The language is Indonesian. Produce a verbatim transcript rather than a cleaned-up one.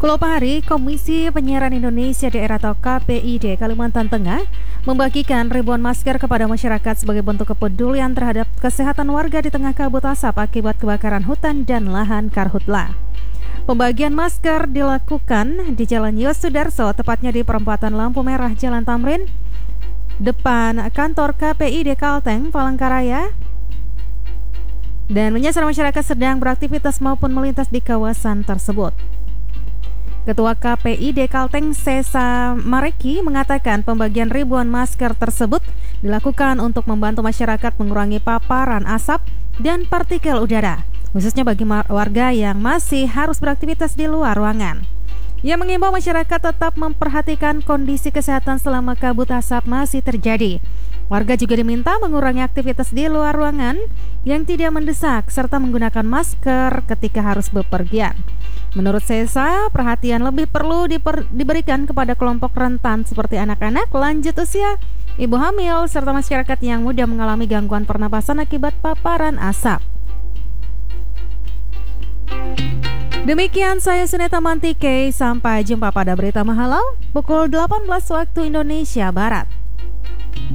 Kulopari, Komisi Penyiaran Indonesia Daerah atau K P I D Kalimantan Tengah membagikan ribuan masker kepada masyarakat sebagai bentuk kepedulian terhadap kesehatan warga di tengah kabut asap akibat kebakaran hutan dan lahan karhutla. Pembagian masker dilakukan di Jalan Yosudarso, tepatnya di perempatan lampu merah Jalan Tamrin, depan kantor K P I D Kalteng, Palangkaraya, dan menyasar masyarakat sedang beraktivitas maupun melintas di kawasan tersebut. Ketua K P I D Kalteng, Sesa Mareki, mengatakan pembagian ribuan masker tersebut dilakukan untuk membantu masyarakat mengurangi paparan asap dan partikel udara, khususnya bagi warga yang masih harus beraktivitas di luar ruangan. Ia mengimbau masyarakat tetap memperhatikan kondisi kesehatan selama kabut asap masih terjadi. Warga juga diminta mengurangi aktivitas di luar ruangan yang tidak mendesak serta menggunakan masker ketika harus bepergian. Menurut Sesa, perhatian lebih perlu diper- diberikan kepada kelompok rentan seperti anak-anak, lanjut usia, ibu hamil, serta masyarakat yang mudah mengalami gangguan pernapasan akibat paparan asap. Demikian saya Suneta Mantike, sampai jumpa pada berita Mahalau pukul delapan belas waktu Indonesia Barat.